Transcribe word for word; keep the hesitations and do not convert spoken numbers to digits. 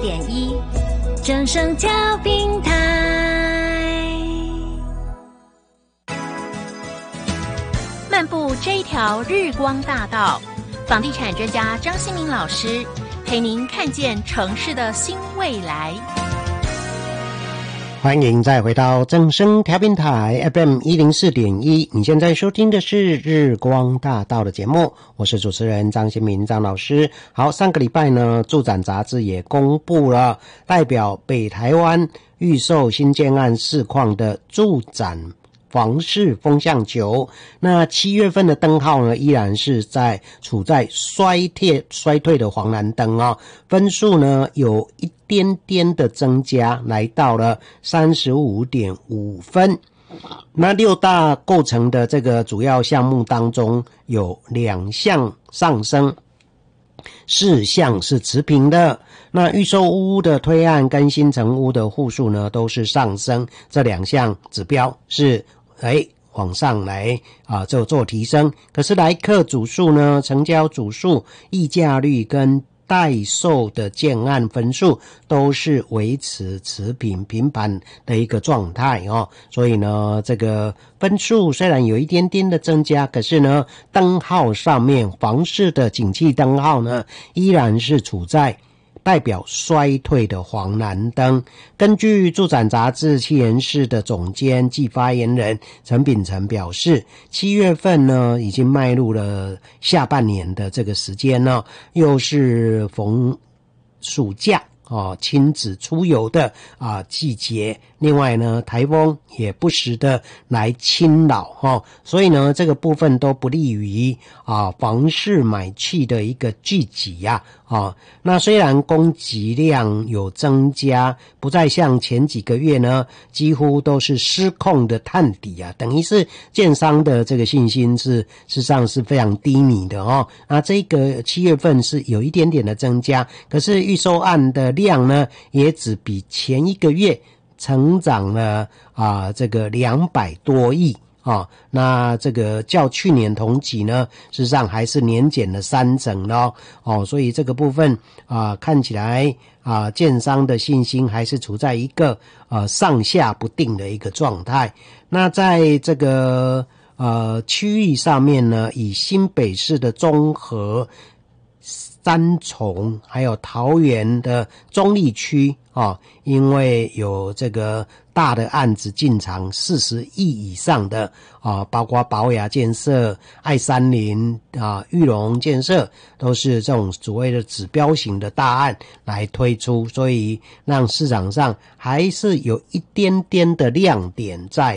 点一，正声调频台。漫步这一条日光大道，房地产专家张新民老师陪您看见城市的新未来。 欢迎再回到正声调频台 F M 一零四点一，你现在收听的是日光大道的节目，我是主持人张新民张老师。好，上个礼拜呢，住展杂志也公布了代表北台湾预售新建案市况的住展房市风向球。那七月份的灯号呢，依然是在处在衰退衰退的黄蓝灯哦，分数呢有一点点的增加，来到了 三十五点五分。那六大构成的这个主要项目当中，有两项上升，四项是持平的。那预售屋的推案跟新成屋的户数呢都是上升，这两项指标是哎往上来啊，就做提升。可是来客组数呢，成交组数、溢价率跟待售的建案分数都是维持持平平盘的一个状态哦，所以呢，这个分数虽然有一点点的增加，可是呢，灯号上面房市的景气灯号呢，依然是处在代表衰退的黄蓝灯。根据住展杂志企研室的总监暨发言人陈秉成表示，七月份呢已经迈入了下半年的这个时间呢，又是逢暑假哦，亲子出游的啊季节。另外呢，台风也不时的来侵扰哦，所以呢，这个部分都不利于啊房市买气的一个聚集呀啊、哦。那虽然供给量有增加，不再像前几个月呢，几乎都是失控的探底啊，等于是建商的这个信心是事实上是非常低迷的哦。那这个七月份是有一点点的增加，可是预售案的量呢，也只比前一个月成长了啊，这个两百多亿啊，那这个较去年同期呢，事实上还是年减了三成咯哦，所以这个部分啊，看起来啊，建商的信心还是处在一个呃上下不定的一个状态。那在这个呃区域上面呢，以新北市的中和、三重还有桃园的中坜区啊，因为有这个大的案子进场四十亿以上的啊，包括宝雅建设、爱山林啊、裕隆建设，都是这种所谓的指标型的大案来推出，所以让市场上还是有一点点的亮点在。